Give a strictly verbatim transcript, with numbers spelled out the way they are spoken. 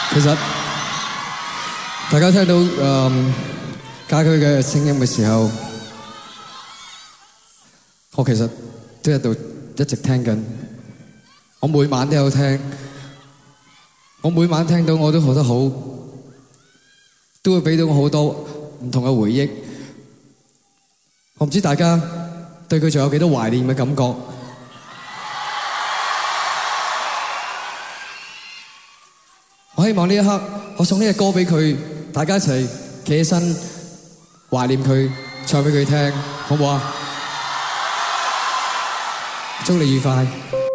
其實大家聽到誒家駒嘅聲音嘅時候，我其實都喺度一直聽緊。我每晚都有聽，我每晚聽到我都覺得好，都會俾到我好多唔同嘅回憶。我唔知大家對佢仲有幾多懷念嘅感覺。我希望呢一刻，我送呢隻歌俾佢，大家一齊企起身懷念佢，唱俾佢聽，好唔好啊？祝你愉快。